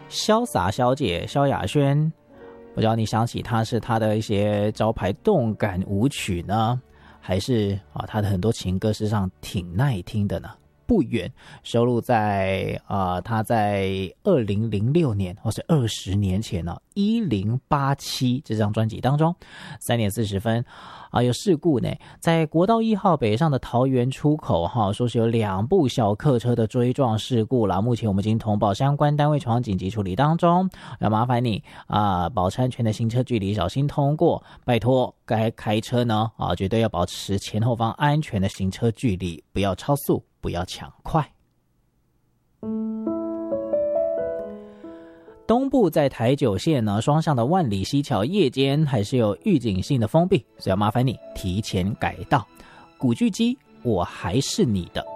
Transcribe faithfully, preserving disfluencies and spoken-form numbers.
潇洒小姐萧亚轩，不知道你想起她是她的一些招牌动感舞曲呢，还是啊她的很多情歌事实上挺耐听的呢？不远收录在啊、呃，他在二零零六年或是二十年前呢、哦，一零八七这张专辑当中，三点四十分啊，有事故呢，在国道一号北上的桃园出口哈，说是有两部小客车的追撞事故啦。目前我们已经通报相关单位前往紧急处理当中，要麻烦你啊，保持安全的行车距离，小心通过，拜托该开车呢啊，绝对要保持前后方安全的行车距离，不要超速。不要抢快。东部在台九线呢，双向的万里溪桥夜间还是有预警性的封闭，所以要麻烦你提前改道。古巨基，我还是你的。